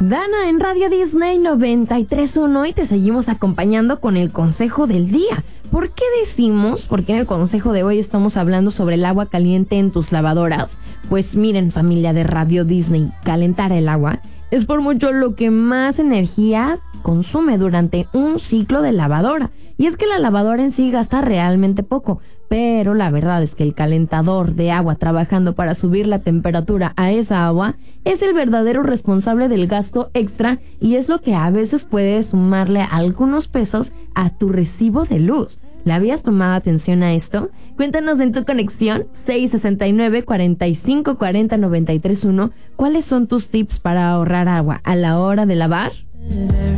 Dana en Radio Disney 93.1 y te seguimos acompañando con el consejo del día. ¿Por qué decimos? Porque en el consejo de hoy estamos hablando sobre el agua caliente en tus lavadoras. Pues miren, familia de Radio Disney, calentar el agua es por mucho lo que más energía consume durante un ciclo de lavadora. Y es que la lavadora en sí gasta realmente poco, pero la verdad es que el calentador de agua trabajando para subir la temperatura a esa agua es el verdadero responsable del gasto extra y es lo que a veces puede sumarle algunos pesos a tu recibo de luz. ¿Le habías tomado atención a esto? Cuéntanos en tu conexión 669-4540-931 cuáles son tus tips para ahorrar agua a la hora de lavar.